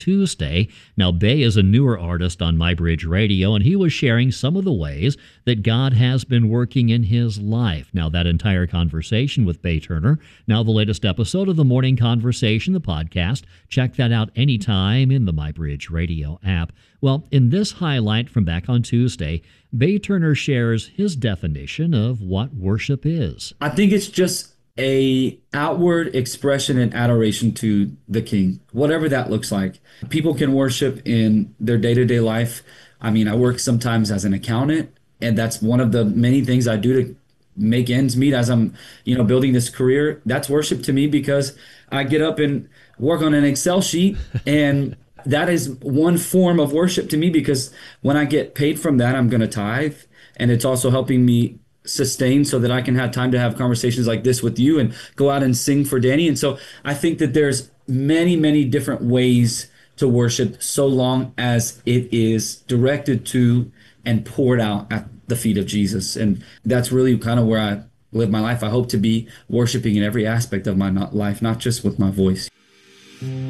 Tuesday. Now, Bay is a newer artist on MyBridge Radio, and he was sharing some of the ways that God has been working in his life. Now, that entire conversation with Bay Turner, now the latest episode of the Morning Conversation, the podcast. Check that out anytime in the MyBridge Radio app. Well, in this highlight from back on Tuesday, Bay Turner shares his definition of what worship is. I think it's just a outward expression and adoration to the King, whatever that looks like. People can worship in their day-to-day life. I mean, I work sometimes as an accountant, and that's one of the many things I do to make ends meet as I'm, building this career. That's worship to me because I get up and work on an Excel sheet, and that is one form of worship to me because when I get paid from that, I'm going to tithe, and it's also helping me sustain so that I can have time to have conversations like this with you and go out and sing for Danny. And so I think that there's many, many different ways to worship so long as it is directed to and poured out at the feet of Jesus. And that's really kind of where I live my life. I hope to be worshiping in every aspect of my life, not just with my voice.